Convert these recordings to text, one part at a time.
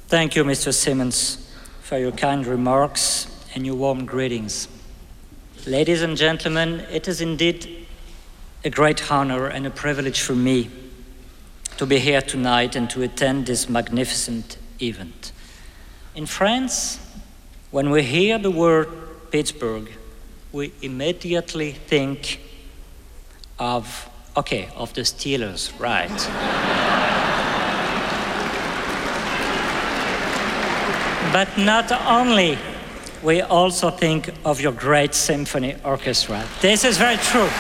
Thank you, Mr. Simmons, for your kind remarks and your warm greetings. Ladies and gentlemen, it is indeed a great honor and a privilege for me to be here tonight and to attend this magnificent event. In France, when we hear the word Pittsburgh, we immediately think of the Steelers, right? But not only, we also think of your great symphony orchestra. This is very true.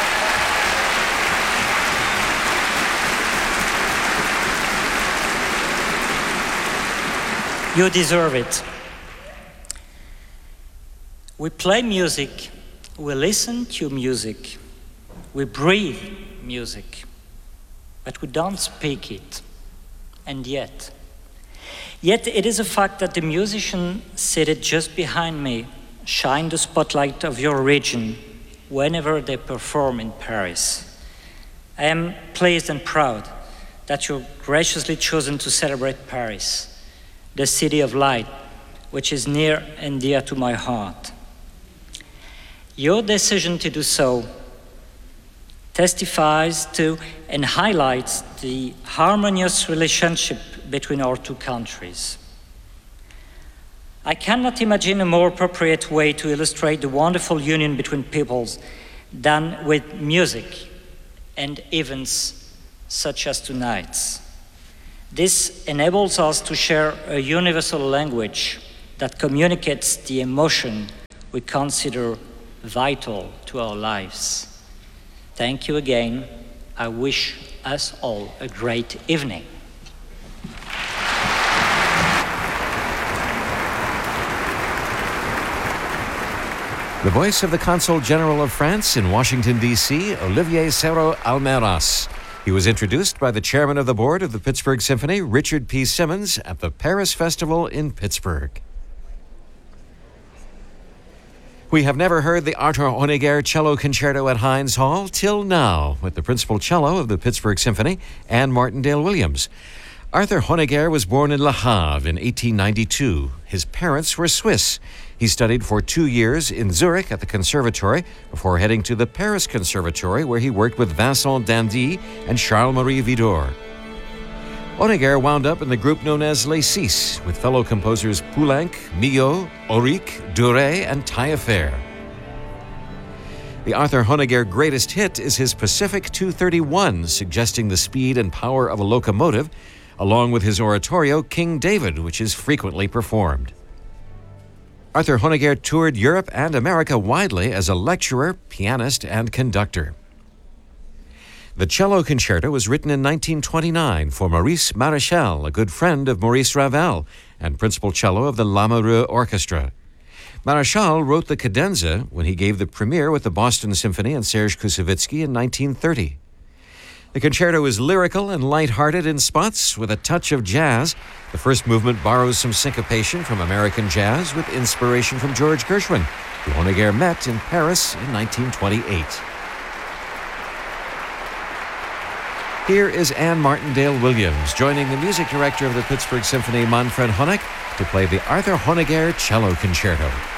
You deserve it. We play music, we listen to music, we breathe music, but we don't speak it. And yet it is a fact that the musician seated just behind me shine the spotlight of your region whenever they perform in Paris. I am pleased and proud that you've graciously chosen to celebrate Paris, the city of light, which is near and dear to my heart. Your decision to do so testifies to and highlights the harmonious relationship between our two countries. I cannot imagine a more appropriate way to illustrate the wonderful union between peoples than with music and events such as tonight's. This enables us to share a universal language that communicates the emotion we consider vital to our lives. Thank you again. I wish us all a great evening. The voice of the Consul General of France in Washington, D.C., Olivier Serrault-Almeras. He was introduced by the chairman of the board of the Pittsburgh Symphony, Richard P. Simmons, at the Paris Festival in Pittsburgh. We have never heard the Arthur Honegger Cello Concerto at Heinz Hall till now, with the principal cello of the Pittsburgh Symphony, Anne Martindale Williams. Arthur Honegger was born in Le Havre in 1892. His parents were Swiss. He studied for 2 years in Zurich at the Conservatory before heading to the Paris Conservatory, where he worked with Vincent d'Indy and Charles-Marie Widor. Honegger wound up in the group known as Les Six, with fellow composers Poulenc, Milhaud, Auric, Duret, and Taillefer. The Arthur Honegger greatest hit is his Pacific 231, suggesting the speed and power of a locomotive, along with his oratorio King David, which is frequently performed. Arthur Honegger toured Europe and America widely as a lecturer, pianist, and conductor. The cello concerto was written in 1929 for Maurice Maréchal, a good friend of Maurice Ravel and principal cello of the Lamoureux Orchestra. Maréchal wrote the cadenza when he gave the premiere with the Boston Symphony and Serge Koussevitzky in 1930. The concerto is lyrical and light-hearted in spots with a touch of jazz. The first movement borrows some syncopation from American jazz with inspiration from George Gershwin, who Honegger met in Paris in 1928. Here is Anne Martindale Williams joining the music director of the Pittsburgh Symphony, Manfred Honeck, to play the Arthur Honegger Cello Concerto.